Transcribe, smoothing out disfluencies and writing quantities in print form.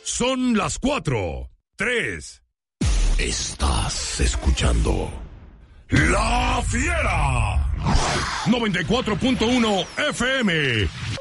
Son las 4:03. Estás escuchando La Fiera 94.1 FM